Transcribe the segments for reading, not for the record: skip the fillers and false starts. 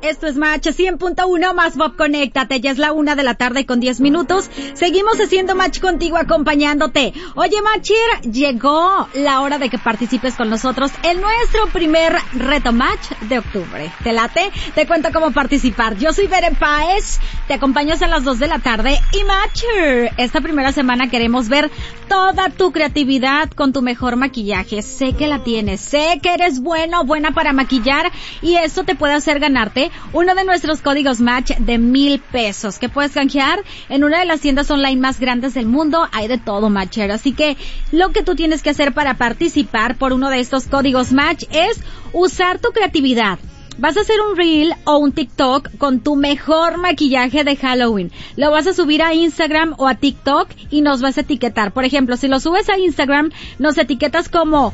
Esto es Match 100.1 más Pop, conéctate. Ya es la 1:10 p.m. Seguimos haciendo Match contigo, acompañándote. Oye, Matcher, llegó la hora de que participes con nosotros en nuestro primer reto Match de octubre. ¿Te late? Te cuento cómo participar. Yo soy Bere Páez, te acompaño hasta las 2 p.m. Y Matcher, esta primera semana queremos ver toda tu creatividad con tu mejor maquillaje. Sé que la tienes, sé que eres buena para maquillar, y eso te puede hacer ganarte uno de nuestros códigos Match de $1,000 que puedes canjear en una de las tiendas online más grandes del mundo. Hay de todo, Matcher, así que lo que tú tienes que hacer para participar por uno de estos códigos Match es usar tu creatividad. Vas a hacer un reel o un TikTok con tu mejor maquillaje de Halloween. Lo vas a subir a Instagram o a TikTok y nos vas a etiquetar. Por ejemplo, si lo subes a Instagram, nos etiquetas como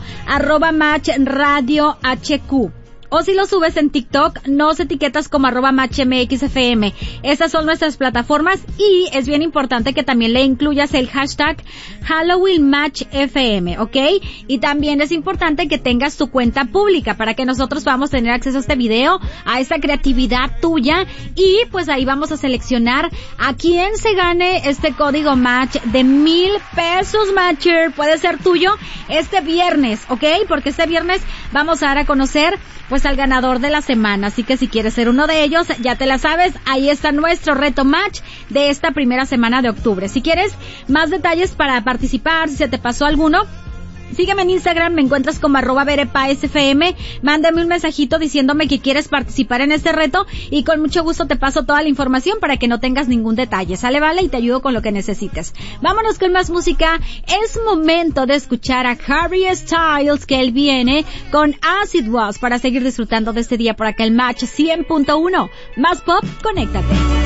@matchradiohq. O si lo subes en TikTok, nos etiquetas como @matchmxfm. Esas son nuestras plataformas, y es bien importante que también le incluyas el hashtag HalloweenMatchFM, ¿ok? Y también es importante que tengas tu cuenta pública para que nosotros podamos tener acceso a este video, a esta creatividad tuya, y pues ahí vamos a seleccionar a quién se gane este código Match de $1,000, Matcher. Puede ser tuyo este viernes, ¿ok? Porque este viernes vamos a dar a conocer pues al ganador de la semana, así que si quieres ser uno de ellos, ya te la sabes, ahí está nuestro reto Match de esta primera semana de octubre. Si quieres más detalles para participar, si se te pasó alguno, sígueme en Instagram, me encuentras como @verepaesfm, mándame un mensajito diciéndome que quieres participar en este reto y con mucho gusto te paso toda la información para que no tengas ningún detalle, ¿sale? Vale, y te ayudo con lo que necesites. Vámonos con más música. Es momento de escuchar a Harry Styles, que él viene con Acid Was, para seguir disfrutando de este día por acá, el Match 100.1 más Pop, conéctate.